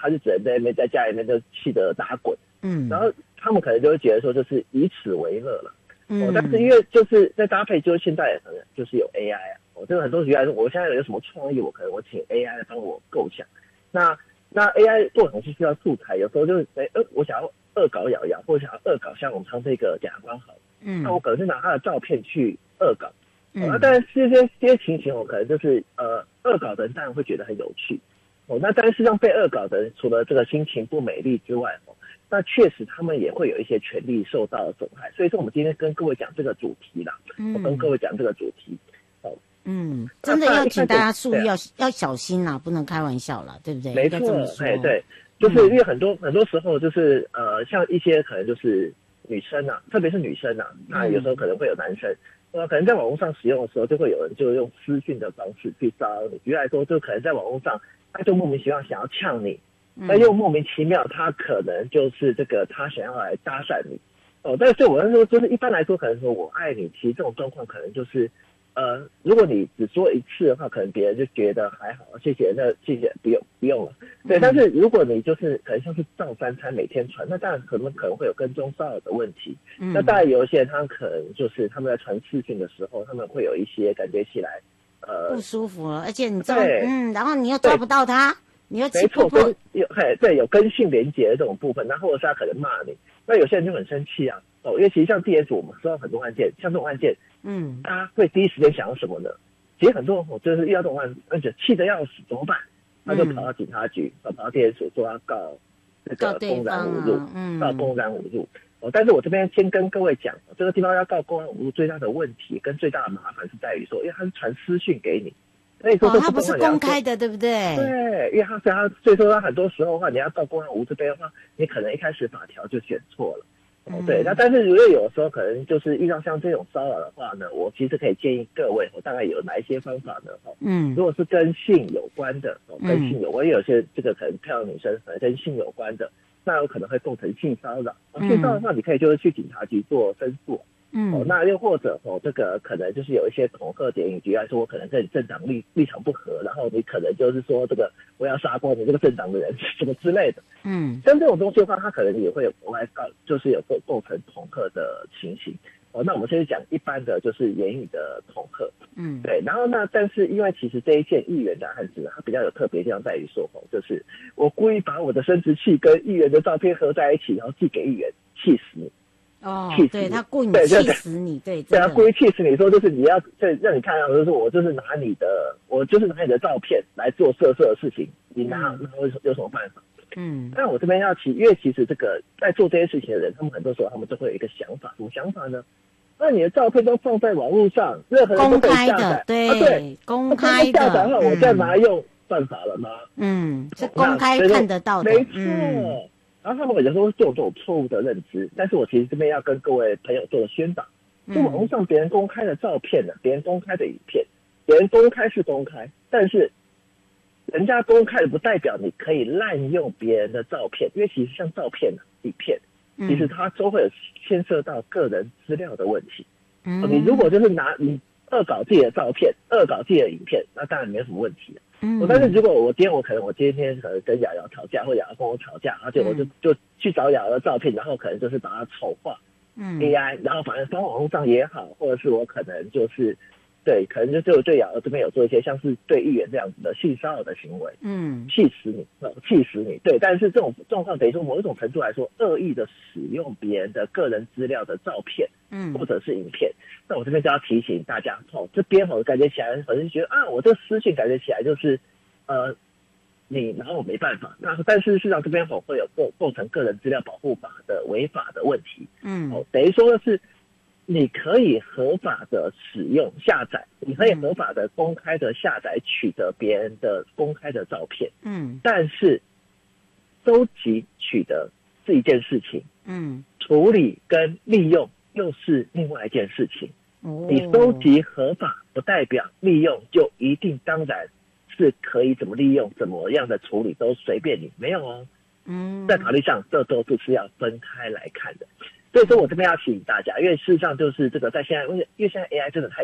他就只能在家里面就气得打滚，然后他们可能就会觉得说就是以此为乐了，但是因为就是在搭配，就是现在可能就是有 AI 啊，这个很多举例来说，我现在有什么创意，我可能我请 AI 来帮我构想，那 AI 做很多是需要素材，有时候就是我想要恶搞瑶瑶，或者想要恶搞像我们唱这个检察官好了，那我可能是拿他的照片去恶搞，那当然这些情形我可能就是恶搞的人当然会觉得很有趣，那但是让被恶搞的人除了这个心情不美丽之外，那确实他们也会有一些权利受到损害，所以说我们今天跟各位讲这个主题啦，我跟各位讲这个主题。 真的要请大家注意，要小心啦，不能开玩笑啦，对不对？ 没错，对，就是因为很多时候就是像一些可能就是女生啊，特别是女生啊，那有时候可能会有男生，可能在网络上使用的时候，就会有人就用私讯的方式去骚扰你。举例来说，就可能在网络上，他就莫名其妙想要呛你，那又莫名其妙他可能就是这个他想要来搭讪你，但是我是说，就是一般来说，可能说我爱你，其实这种状况可能就是。如果你只说一次的话，可能别人就觉得还好，谢谢，那谢谢，不用了。对，但是如果你就是可能像是照三餐每天传，那当然可能会有跟踪骚扰的问题。那当然有一些人他可能就是他们在传视讯的时候，他们会有一些感觉起来不舒服了，而且你知道然后你又抓不到他，你又没错，有跟性连结的这种部分，那或者是他可能骂你，那有些人就很生气啊。因为其实像 DS 我们收到很多案件，像这种案件，他会第一时间想要什么呢？其实很多人就是遇到这种案件，气得要死，怎么办？他就跑到警察局，跑到电视说要告这个公然侮辱，告公然侮辱。但是我这边先跟各位讲，这个地方要告公然侮辱最大的问题跟最大的麻烦是在于说，因为他是传私讯给你，所以说他不是公开的，对不对？ 对，因为所以说他很多时候的话，你要告公然侮辱这边的话，你可能一开始法条就选错了。对，那但是如果有时候可能就是遇到像这种骚扰的话呢，我其实可以建议各位，我大概有哪一些方法呢？如果是跟性有关的，跟性有关，有些这个可能漂亮女生可能跟性有关的，那有可能会构成性骚扰。性骚扰的话，你可以就是去警察局做申诉。那又或者这个可能就是有一些恐吓点，举例来说，我可能跟你政党立场不合，然后你可能就是说这个我要杀光你这个政党的人什么之类的。像这种东西的话，它可能也会有额外就是有构成恐吓的情形。那我们先讲一般的就是言语的恐吓。对，然后但是因为其实这一件议员的案子，它比较有特别的地方在于说，就是我故意把我的生殖器跟议员的照片合在一起，然后寄给议员，气死你。 对，他故意气死你，对， 他故意气死你，说就是你要让你看到，就是我就是拿你的照片来做色的事情，你拿有什么办法？但我这边因为其实这个在做这些事情的人，他们很多时候他们都会有一个想法，什么想法呢？那你的照片都放在网络上，任何人都可以下载，对， 公开的， 下载后我再拿来用，犯法了吗？ 是公开看得到的， 没错。然后他们有时候就有这种错误的认知，但是我其实这边要跟各位朋友做的宣导，就网络上别人公开的照片呢，别人公开的影片，别人公开是公开，但是人家公开的不代表你可以滥用别人的照片，因为其实像照片影片，其实它都会有牵涉到个人资料的问题。你如果就是你恶搞自己的照片，恶搞自己的影片，那当然没有什么问题了。但是如果我今天可能跟瑶瑶吵架，或瑶瑶跟我吵架，而且我就去找瑶瑶的照片，然后可能就是把它丑化AI，然后反正放网络上也好，或者是我可能就是对，可能就对瑶瑶这边有做一些像是对议员这样子的性骚扰的行为，气死你，对。但是这种状况等于说某一种程度来说，恶意的使用别人的个人资料的照片，或者是影片，那我这边就要提醒大家，这边感觉起来好像觉得我这私讯感觉起来就是你拿我没办法，但是事实上这边会有构成个人资料保护法的违法的问题，等于说是你可以合法的使用下载，你可以合法的公开的下载取得别人的公开的照片，但是收集取得是一件事情，处理跟利用又是另外一件事情。你收集合法不代表利用就一定当然是可以怎么利用怎么样的处理都随便你，没有哦。在法律上这都是要分开来看的。所以说我这边要提醒大家，因为事实上就是这个在现在，因为现在 AI 真的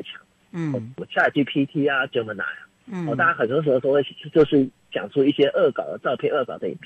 太强，ChatGPT 啊 Gemini 啊，大家很多时候都会就是讲出一些恶搞的照片、恶搞的影片。